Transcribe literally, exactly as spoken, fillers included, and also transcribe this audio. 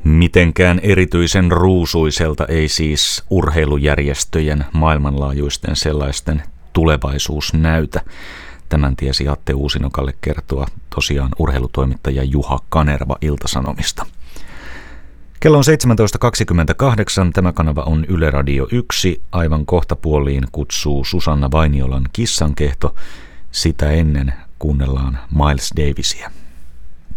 Mitenkään erityisen ruusuiselta ei siis urheilujärjestöjen maailmanlaajuisten sellaisten tulevaisuus näytä. Tämän tiesi Atte Uusinokalle kertoa tosiaan urheilutoimittaja Juha Kanerva Ilta-Sanomista. Kello on seitsemäntoista kaksikymmentäkahdeksan. Tämä kanava on Yle Radio yksi. Aivan kohtapuoliin kutsuu Susanna Vainiolan Kissankehto. Sitä ennen kuunnellaan Miles Davisia.